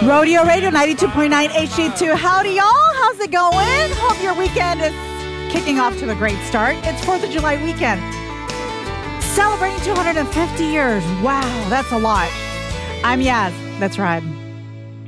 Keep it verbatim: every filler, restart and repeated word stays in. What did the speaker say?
Rodeo Radio ninety-two point nine H D two. Howdy, y'all. How's it going? Hope your weekend is kicking off to a great start. It's fourth of July weekend. Celebrating two hundred fifty years. Wow, that's a lot. I'm Yaz. That's right.